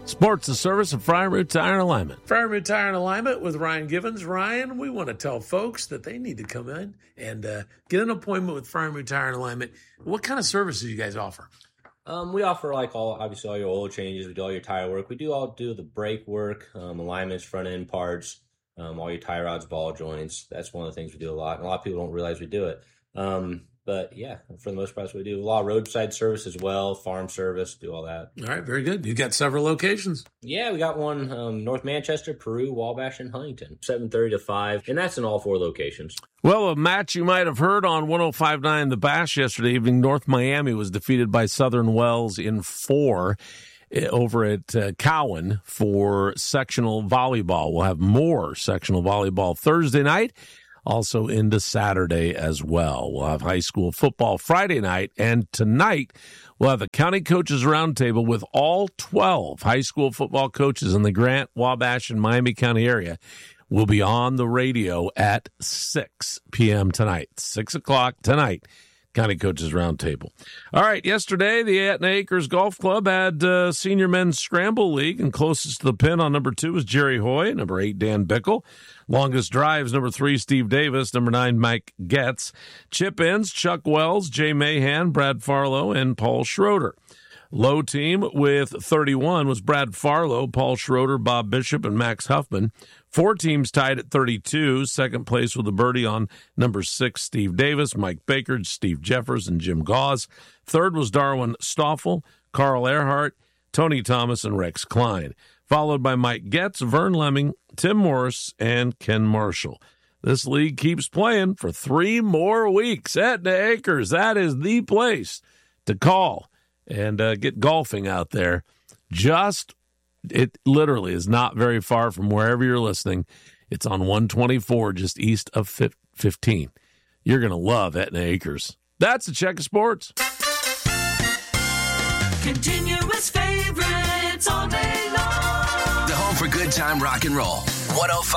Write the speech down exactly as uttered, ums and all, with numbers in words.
Sports, the service of Friar Mood Tire and Alignment. Friar Mood Tire and Alignment with Ryan Givens. Ryan, we want to tell folks that they need to come in and uh, get an appointment with Friar Mood Tire and Alignment. What kind of services do you guys offer? Um, we offer like all, obviously all your oil changes. We do all your tire work. We do all do the brake work, um, alignments, front end parts, um, all your tie rods, ball joints. That's one of the things we do a lot. And a lot of people don't realize we do it. Um, But, yeah, for the most part, that's what we do. A lot of roadside service as well, farm service, do all that. All right, very good. You got several locations. Yeah, we got one um, North Manchester, Peru, Wabash, and Huntington, seven thirty to five, and that's in all four locations. Well, a match you might have heard on one oh five point nine The Bash yesterday evening, North Miami was defeated by Southern Wells in four over at uh, Cowan for sectional volleyball. We'll have more sectional volleyball Thursday night. Also into Saturday as well. We'll have high school football Friday night, and tonight we'll have a county coaches roundtable with all twelve high school football coaches in the Grant, Wabash, and Miami County area. Will be on the radio at six p.m. tonight, six o'clock tonight. County Coaches Roundtable. All right, yesterday, the Etna Acres Golf Club had uh, Senior Men's Scramble League, and closest to the pin on number two was Jerry Hoy, number eight, Dan Bickle. Longest drives, number three, Steve Davis, number nine, Mike Getz. Chip-ins, Chuck Wells, Jay Mahan, Brad Farlow, and Paul Schroeder. Low team with thirty-one was Brad Farlow, Paul Schroeder, Bob Bishop, and Max Huffman. Four teams tied at thirty-two. Second place with a birdie on number six, Steve Davis, Mike Baker, Steve Jeffers, and Jim Gauze. Third was Darwin Stoffel, Carl Earhart, Tony Thomas, and Rex Klein. Followed by Mike Getz, Vern Lemming, Tim Morris, and Ken Marshall. This league keeps playing for three more weeks. Etna Acres, that is the place to call and uh, get golfing out there. Just, it literally is not very far from wherever you're listening. It's on one twenty-four, just east of fifteen. You're going to love Etna Acres. That's the Check of Sports. Continuous favorites all day long. The home for good time rock and roll. one oh five